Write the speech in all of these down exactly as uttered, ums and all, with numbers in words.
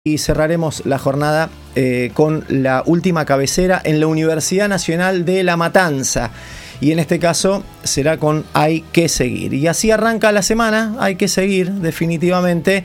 Y cerraremos la jornada eh, con la última cabecera en la Universidad Nacional de La Matanza. Y en este caso será con Hay que seguir. Y así arranca la semana, hay que seguir definitivamente.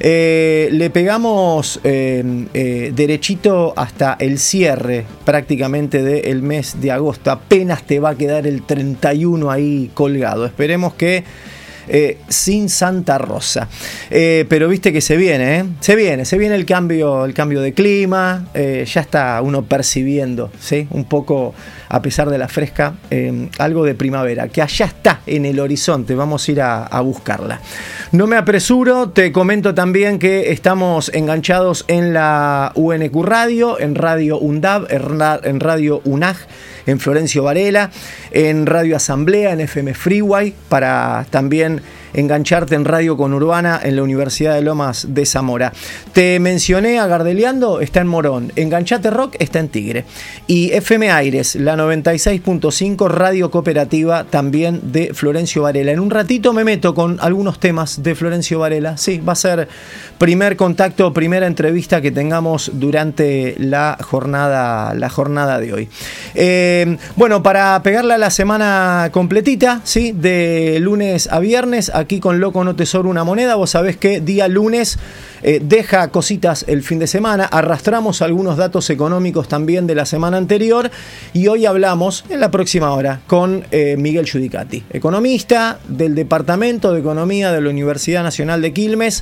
Eh, le pegamos eh, eh, derechito hasta el cierre prácticamente del mes de agosto. Apenas te va a quedar el treinta y uno ahí colgado. Esperemos que Eh, sin Santa Rosa, eh, pero viste que se viene, ¿eh? se viene, se viene el cambio, el cambio de clima, eh, ya está uno percibiendo, ¿sí? Un poco, a pesar de la fresca, eh, algo de primavera, que allá está en el horizonte, vamos a ir a, a buscarla. No me apresuro, te comento también que estamos enganchados en la U N Q Radio, en Radio UNDAB, en Radio UNAG, en Florencio Varela, en Radio Asamblea, en F M Freeway, para también engancharte en Radio Conurbana en la Universidad de Lomas de Zamora. Te mencioné a Gardeliando, está en Morón. Enganchate Rock está en Tigre. Y F M Aires, la noventa y seis punto cinco, Radio Cooperativa también de Florencio Varela. En un ratito me meto con algunos temas de Florencio Varela. Sí, va a ser primer contacto, primera entrevista que tengamos durante la jornada, la jornada de hoy. Eh, bueno, para pegarla a la semana completita, ¿sí? De lunes a viernes, aquí con Loco No Te Sobra Una Moneda. Vos sabés que día lunes eh, deja cositas el fin de semana, arrastramos algunos datos económicos también de la semana anterior y hoy hablamos en la próxima hora con eh, Miguel Giudicati, economista del Departamento de Economía de la Universidad Nacional de Quilmes.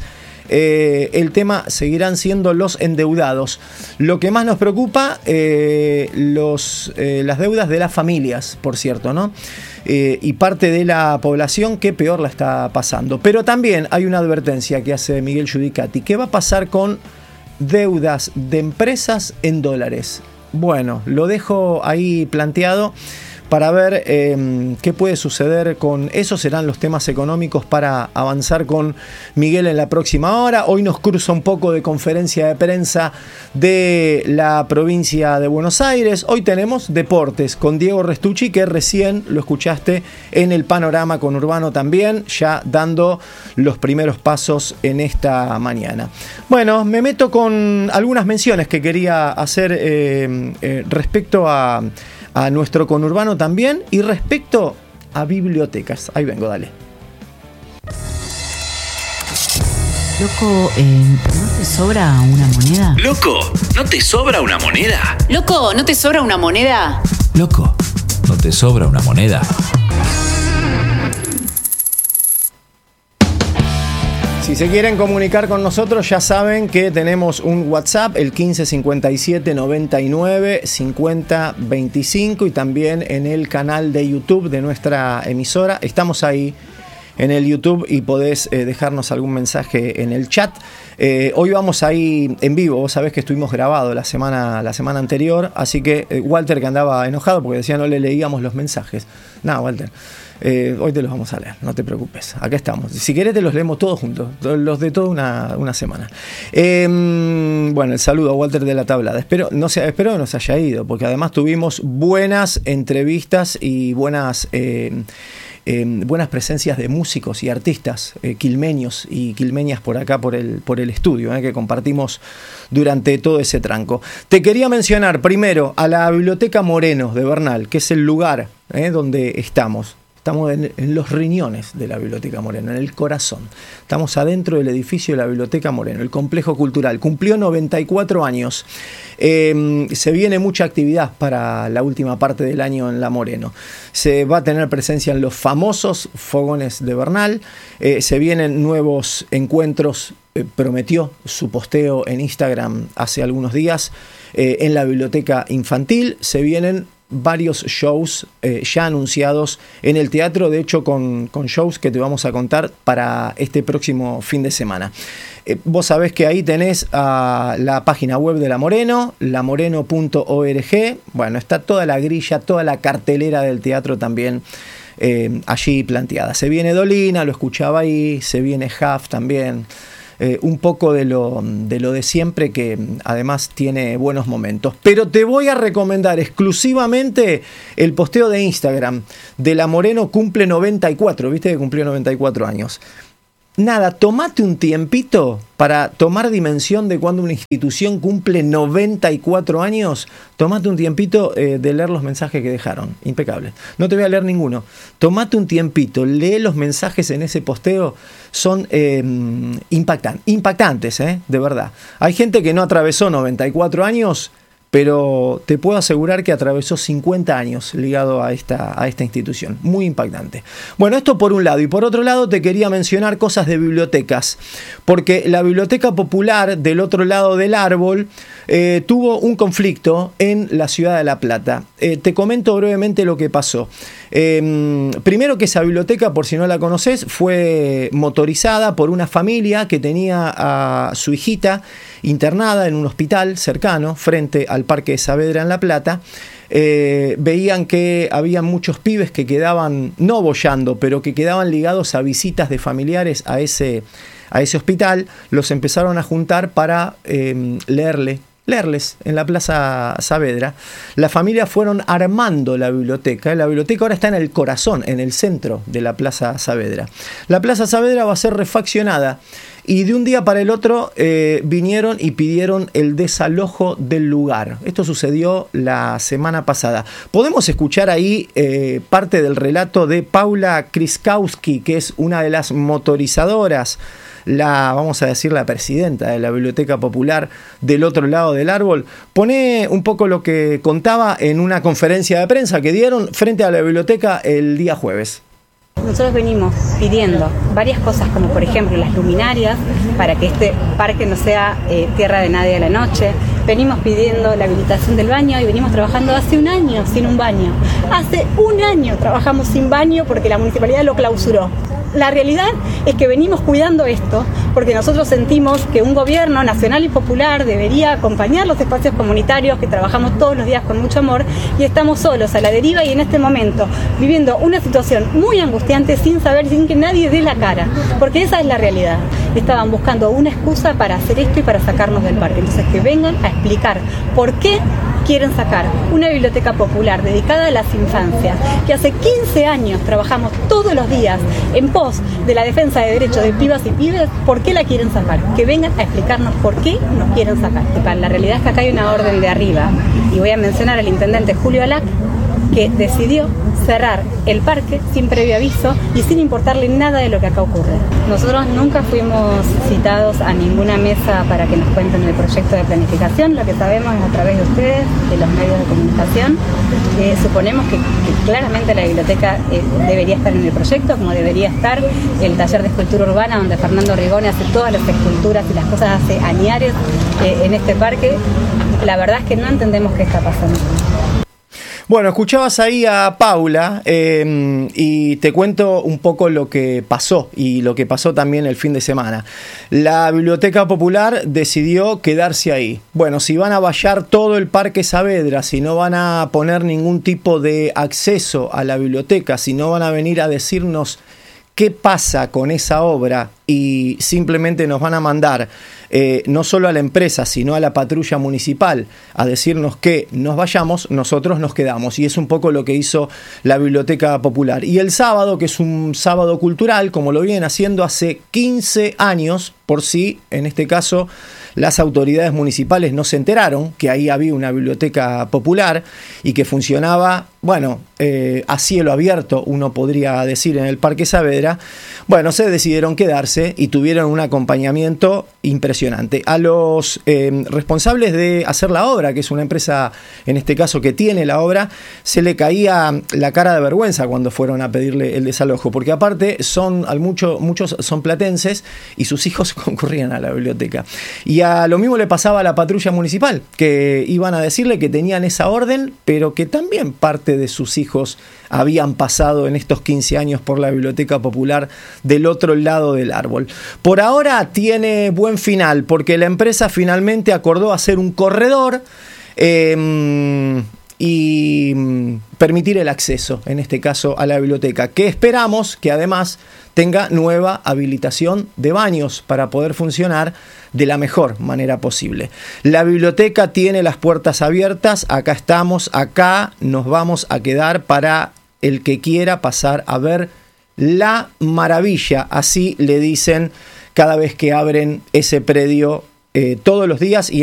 Eh, el tema seguirán siendo los endeudados. Lo que más nos preocupa, eh, los, eh, las deudas de las familias, por cierto, ¿no? Eh, y parte de la población que peor la está pasando. Pero también hay una advertencia que hace Miguel Giudicati. ¿Qué va a pasar con deudas de empresas en dólares? Bueno, lo dejo ahí planteado para ver eh, qué puede suceder con eso. Serán los temas económicos para avanzar con Miguel en la próxima hora. Hoy nos cruza un poco de conferencia de prensa de la provincia de Buenos Aires. Hoy tenemos deportes con Diego Restucci, que recién lo escuchaste en el Panorama Conurbano también, ya dando los primeros pasos en esta mañana. Bueno, me meto con algunas menciones que quería hacer eh, eh, respecto a a nuestro conurbano también y respecto a bibliotecas. Ahí vengo, dale. Loco, eh, ¿no te sobra una moneda? Loco, ¿no te sobra una moneda? Loco, ¿no te sobra una moneda? Loco, ¿no te sobra una moneda? Si se quieren comunicar con nosotros, ya saben que tenemos un WhatsApp, el quince cincuenta y siete noventa y nueve cincuenta veinticinco, y también en el canal de YouTube de nuestra emisora. Estamos ahí en el YouTube y podés eh, dejarnos algún mensaje en el chat. Eh, hoy vamos ahí en vivo. Vos sabés que estuvimos grabados la semana, la semana anterior, así que eh, Walter, que andaba enojado porque decía no le leíamos los mensajes. No, Walter, eh, hoy te los vamos a leer, no te preocupes. Acá estamos. Si querés te los leemos todos juntos, los de toda una, una semana. Eh, bueno, el saludo a Walter de la Tablada. Espero, no se, espero que nos haya ido, porque además tuvimos buenas entrevistas y buenas... Eh, Eh, buenas presencias de músicos y artistas eh, quilmeños y quilmeñas por acá, por el, por el estudio, eh, que compartimos durante todo ese tranco. Te quería mencionar primero a la Biblioteca Moreno de Bernal, que es el lugar eh, donde estamos. Estamos en, en los riñones de la Biblioteca Moreno, en el corazón. Estamos adentro del edificio de la Biblioteca Moreno, el complejo cultural. Cumplió noventa y cuatro años. Eh, se viene mucha actividad para la última parte del año en la Moreno. Se va a tener presencia en los famosos fogones de Bernal. Eh, se vienen nuevos encuentros. Eh, prometió su posteo en Instagram hace algunos días. Eh, en la biblioteca infantil se vienen varios shows eh, ya anunciados en el teatro, de hecho con, con shows que te vamos a contar para este próximo fin de semana. Eh, vos sabés que ahí tenés uh, la página web de La Moreno, la moreno punto org. Bueno, está toda la grilla, toda la cartelera del teatro también eh, allí planteada. Se viene Dolina, lo escuchaba ahí, se viene Huff también. Eh, un poco de lo, de lo de siempre, que además tiene buenos momentos. Pero te voy a recomendar exclusivamente el posteo de Instagram de La Moreno, cumple noventa y cuatro, viste que cumplió noventa y cuatro años. nada, tomate un tiempito para tomar dimensión de cuando una institución cumple noventa y cuatro años. Tomate un tiempito eh, de leer los mensajes que dejaron. Impecable. No te voy a leer ninguno. Tomate un tiempito, lee los mensajes en ese posteo. Son eh, impactan, impactantes, eh, de verdad. Hay gente que no atravesó noventa y cuatro años, pero te puedo asegurar que atravesó cincuenta años ligado a esta, a esta institución. Muy impactante. Bueno, esto por un lado. Y por otro lado te quería mencionar cosas de bibliotecas. Porque la Biblioteca Popular del otro lado del árbol eh, tuvo un conflicto en la ciudad de La Plata. Eh, te comento brevemente lo que pasó. Eh, primero que esa biblioteca, por si no la conoces, fue motorizada por una familia que tenía a su hijita internada en un hospital cercano, frente al Parque de Saavedra en La Plata. Eh, veían que había muchos pibes que quedaban, no boyando, pero que quedaban ligados a visitas de familiares a ese, a ese hospital. Los empezaron a juntar para eh, leerle. leerles en la Plaza Saavedra. La familia fueron armando la biblioteca. La biblioteca ahora está en el corazón, en el centro de la Plaza Saavedra. La Plaza Saavedra va a ser refaccionada y de un día para el otro eh, vinieron y pidieron el desalojo del lugar. Esto sucedió la semana pasada. Podemos escuchar ahí eh, parte del relato de Paula Kriskowski, que es una de las motorizadoras, la, vamos a decir, la presidenta de la Biblioteca Popular del otro lado del árbol. Pone un poco lo que contaba en una conferencia de prensa que dieron frente a la biblioteca el día jueves. Nosotros venimos pidiendo varias cosas, como por ejemplo las luminarias, para que este parque no sea eh, tierra de nadie a la noche. Venimos pidiendo la habilitación del baño y venimos trabajando hace un año sin un baño. Hace un año trabajamos sin baño porque la municipalidad lo clausuró. La realidad es que venimos cuidando esto porque nosotros sentimos que un gobierno nacional y popular debería acompañar los espacios comunitarios que trabajamos todos los días con mucho amor, y estamos solos a la deriva y en este momento viviendo una situación muy angustiante sin saber, sin que nadie dé la cara, porque esa es la realidad. Estaban buscando una excusa para hacer esto y para sacarnos del parque. Entonces que vengan a explicar por qué quieren sacar una biblioteca popular dedicada a las infancias, que hace quince años trabajamos todos los días en pos de la defensa de derechos de pibas y pibes. ¿Por qué la quieren sacar? Que vengan a explicarnos por qué nos quieren sacar. La realidad es que acá hay una orden de arriba, y voy a mencionar al intendente Julio Alac, que decidió cerrar el parque sin previo aviso y sin importarle nada de lo que acá ocurre. Nosotros nunca fuimos citados a ninguna mesa para que nos cuenten el proyecto de planificación. Lo que sabemos es a través de ustedes, de los medios de comunicación. Eh, suponemos que, que claramente la biblioteca eh, debería estar en el proyecto, como debería estar el taller de escultura urbana, donde Fernando Rigoni hace todas las esculturas y las cosas hace añares eh, en este parque. La verdad es que no entendemos qué está pasando. Bueno, escuchabas ahí a Paula eh, y te cuento un poco lo que pasó y lo que pasó también el fin de semana. La Biblioteca Popular decidió quedarse ahí. Bueno, si van a vallar todo el Parque Saavedra, si no van a poner ningún tipo de acceso a la biblioteca, si no van a venir a decirnos qué pasa con esa obra y simplemente nos van a mandar eh, no solo a la empresa, sino a la patrulla municipal a decirnos que nos vayamos, nosotros nos quedamos. Y es un poco lo que hizo la Biblioteca Popular. Y el sábado, que es un sábado cultural, como lo vienen haciendo hace quince años, por si en este caso las autoridades municipales no se enteraron que ahí había una biblioteca popular y que funcionaba, bueno, eh, a cielo abierto, uno podría decir, en el Parque Saavedra. Bueno, se decidieron quedarse y tuvieron un acompañamiento impresionante. A los eh, responsables de hacer la obra, que es una empresa, en este caso, que tiene la obra, se le caía la cara de vergüenza cuando fueron a pedirle el desalojo, porque aparte son, al mucho, muchos son platenses y sus hijos concurrían a la biblioteca. Y a lo mismo le pasaba a la patrulla municipal, que iban a decirle que tenían esa orden, pero que también parte de sus hijos habían pasado en estos quince años por la Biblioteca Popular del otro lado del árbol. Por ahora tiene buen final, porque la empresa finalmente acordó hacer un corredor eh, y permitir el acceso, en este caso, a la biblioteca, que esperamos que además tenga nueva habilitación de baños para poder funcionar de la mejor manera posible. La biblioteca tiene las puertas abiertas, acá estamos, acá nos vamos a quedar para el que quiera pasar a ver La Maravilla, así le dicen cada vez que abren ese predio eh, todos los días y